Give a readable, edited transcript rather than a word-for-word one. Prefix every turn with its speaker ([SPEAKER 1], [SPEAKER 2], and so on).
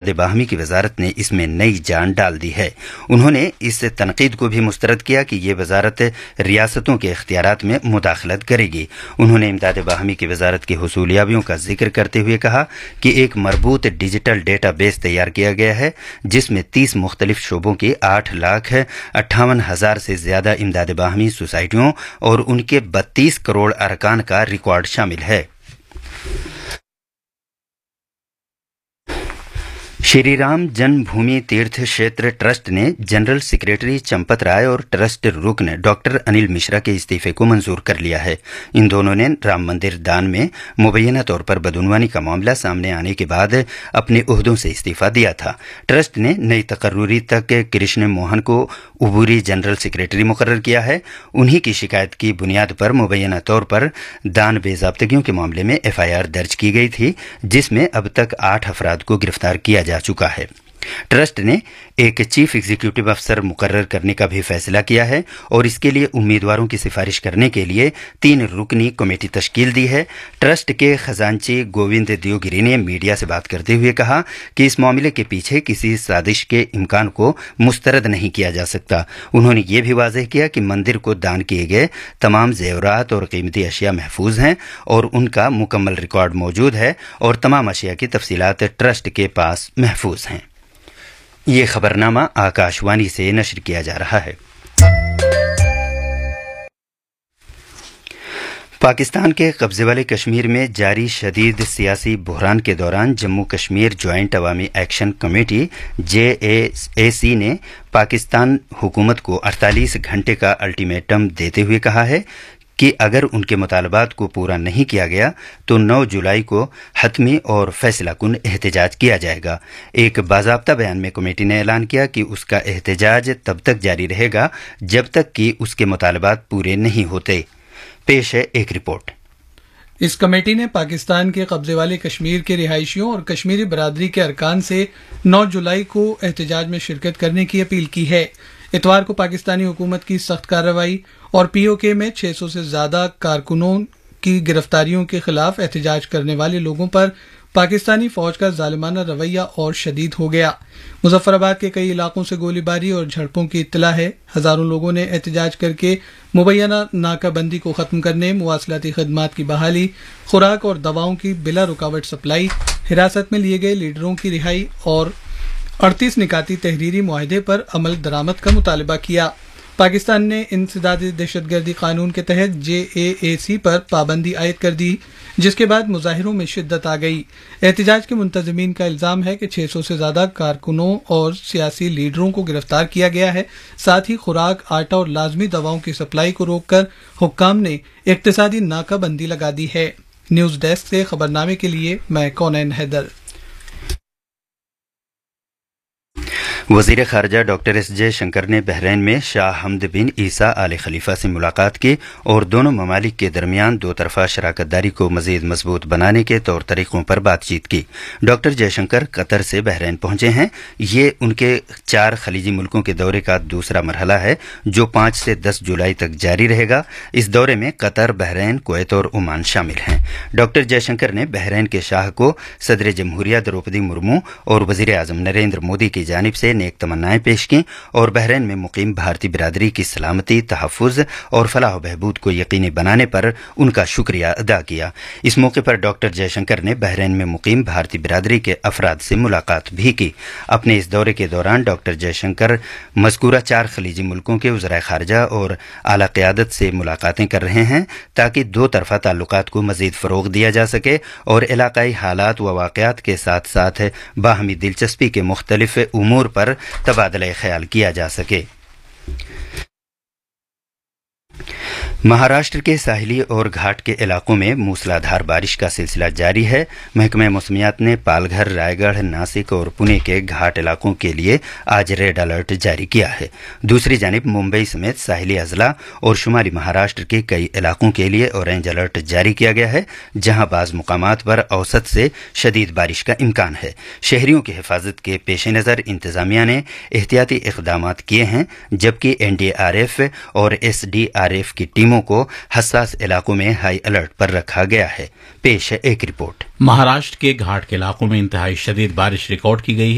[SPEAKER 1] باہمی کی وزارت نے اس میں نئی جان ڈال دی ہے۔ انہوں نے اس تنقید کو بھی مسترد کیا کہ یہ وزارت ریاستوں کے اختیارات میں مداخلت کرے گی۔ انہوں نے امداد باہمی کی وزارت کی حصولیابیوں کا ذکر کرتے ہوئے کہا کہ ایک مربوط ڈیجیٹل ڈیٹا بیس تیار کیا گیا ہے جس میں 30 مختلف شعبوں کی 8,58,000 سے زیادہ امداد باہمی سوسائٹیوں اور ان کے 32 کروڑ ارکان کا ریکارڈ شامل ہے۔ شری رام جنم بھومی تیرتھ شیتر ٹرسٹ نے جنرل سیکریٹری چمپت رائے اور ٹرسٹ رکن ڈاکٹر انل مشرا کے استعفے کو منظور کر لیا ہے۔ ان دونوں نے رام مندر دان میں مبینہ طور پر بدعنوانی کا معاملہ سامنے آنے کے بعد اپنے عہدوں سے استعفی دیا تھا۔ ٹرسٹ نے نئی تقرری تک کرشن موہن کو عبوری جنرل سیکریٹری مقرر کیا ہے۔ انہی کی شکایت کی بنیاد پر مبینہ طور پر دان بے ضابطگیوں کے معاملے میں FIR درج کی گئی تھی جس میں اب تک 8 افراد کو گرفتار کیا جا چکا ہے۔ ٹرسٹ نے ایک چیف ایگزیکٹو افسر مقرر کرنے کا بھی فیصلہ کیا ہے اور اس کے لیے امیدواروں کی سفارش کرنے کے لیے 3 رکنی کمیٹی تشکیل دی ہے۔ ٹرسٹ کے خزانچی گووند دیوگری نے میڈیا سے بات کرتے ہوئے کہا کہ اس معاملے کے پیچھے کسی سازش کے امکان کو مسترد نہیں کیا جا سکتا۔ انہوں نے یہ بھی واضح کیا کہ مندر کو دان کیے گئے تمام زیورات اور قیمتی اشیاء محفوظ ہیں اور ان کا مکمل ریکارڈ موجود ہے اور تمام اشیاء کی تفصیلات ٹرسٹ کے پاس محفوظ ہیں۔ یہ خبرنامہ آکاشوانی سے نشر کیا جا رہا ہے۔ پاکستان کے قبضے والے کشمیر میں جاری شدید سیاسی بحران کے دوران جموں کشمیر جوائنٹ عوامی ایکشن کمیٹی JAC نے پاکستان حکومت کو 48 گھنٹے کا الٹیمیٹم دیتے ہوئے کہا ہے کہ اگر ان کے مطالبات کو پورا نہیں کیا گیا تو 9 جولائی کو حتمی اور فیصلہ کن احتجاج کیا جائے گا۔ ایک باضابطہ بیان میں کمیٹی نے اعلان کیا کہ اس کا احتجاج تب تک جاری رہے گا جب تک کہ اس کے مطالبات پورے نہیں ہوتے۔ پیش ہے ایک رپورٹ۔
[SPEAKER 2] اس کمیٹی نے پاکستان کے قبضے والے کشمیر کے رہائشیوں اور کشمیری برادری کے ارکان سے 9 جولائی کو احتجاج میں شرکت کرنے کی اپیل کی ہے۔ اتوار کو پاکستانی حکومت کی سخت کارروائی اور POK میں 600 سے زیادہ کارکنوں کی گرفتاریوں کے خلاف احتجاج کرنے والے لوگوں پر پاکستانی فوج کا ظالمانہ رویہ اور شدید ہو گیا۔ مظفر آباد کے کئی علاقوں سے گولی باری اور جھڑپوں کی اطلاع ہے۔ ہزاروں لوگوں نے احتجاج کر کے مبینہ ناکہ بندی کو ختم کرنے، مواصلاتی خدمات کی بحالی، خوراک اور دواؤں کی بلا رکاوٹ سپلائی، حراست میں لیے گئے لیڈروں کی رہائی اور 38 نکاتی تحریری معاہدے پر عمل درآمد کا مطالبہ کیا۔ پاکستان نے انسداد دہشت گردی قانون کے تحت JAC پر پابندی عائد کر دی جس کے بعد مظاہروں میں شدت آ گئی۔ احتجاج کے منتظمین کا الزام ہے کہ 600 سے زیادہ کارکنوں اور سیاسی لیڈروں کو گرفتار کیا گیا ہے۔ ساتھ ہی خوراک، آٹا اور لازمی دواؤں کی سپلائی کو روک کر حکام نے اقتصادی ناکہ بندی لگا دی ہے۔ نیوز ڈیسک سے خبرنامے کے لیے میں کونین حیدر۔
[SPEAKER 1] وزیر خارجہ ڈاکٹر SJ شنکر نے بحرین میں شاہ حمد بن عیسیٰ آل خلیفہ سے ملاقات کی اور دونوں ممالک کے درمیان 2 طرفہ شراکت داری کو مزید مضبوط بنانے کے طور طریقوں پر بات چیت کی۔ ڈاکٹر جے شنکر قطر سے بحرین پہنچے ہیں۔ یہ ان کے 4 خلیجی ملکوں کے دورے کا دوسرا مرحلہ ہے جو 5 سے 10 جولائی تک جاری رہے گا۔ اس دورے میں قطر، بحرین، کویت اور عمان شامل ہیں۔ ڈاکٹر جے شنکر نے بحرین کے شاہ کو صدر جمہوریہ دروپدی مرمو اور وزیر اعظم نریندر مودی کی جانب سے نیک تمنائیں پیش کی اور بحرین میں مقیم بھارتی برادری کی سلامتی، تحفظ اور فلاح و بہبود کو یقینی بنانے پر ان کا شکریہ ادا کیا۔ اس موقع پر ڈاکٹر جے شنکر نے بحرین میں مقیم بھارتی برادری کے افراد سے ملاقات بھی کی۔ اپنے اس دورے کے دوران ڈاکٹر جے شنکر مذکورہ 4 خلیجی ملکوں کے وزرائے خارجہ اور اعلی قیادت سے ملاقاتیں کر رہے ہیں تاکہ 2 طرفہ تعلقات کو مزید فروغ دیا جا سکے اور علاقائی حالات و واقعات کے ساتھ ساتھ باہمی دلچسپی کے مختلف امور پر تبادلہ خیال کیا جا سکے۔ مہاراشٹر کے ساحلی اور گھاٹ کے علاقوں میں موسلادھار بارش کا سلسلہ جاری ہے۔ محکمہ موسمیات نے پال گھر، رائے گڑھ، ناسک اور پونے کے گھاٹ علاقوں کے لیے آج ریڈ الرٹ جاری کیا ہے۔ دوسری جانب ممبئی سمیت ساحلی اضلاع اور شمالی مہاراشٹر کے کئی علاقوں کے لیے اورنج الرٹ جاری کیا گیا ہے جہاں بعض مقامات پر اوسط سے شدید بارش کا امکان ہے۔ شہریوں کی حفاظت کے پیش نظر انتظامیہ نے احتیاطی اقدامات کیے ہیں جبکہ NDRF اور SDRF کی ٹیموں کو حساس علاقوں میں ہائی الرٹ پر رکھا گیا ہے۔ پیش ہے ایک رپورٹ۔
[SPEAKER 3] مہاراشٹر کے گھاٹ کے علاقوں میں انتہائی شدید بارش ریکارڈ کی گئی ہے۔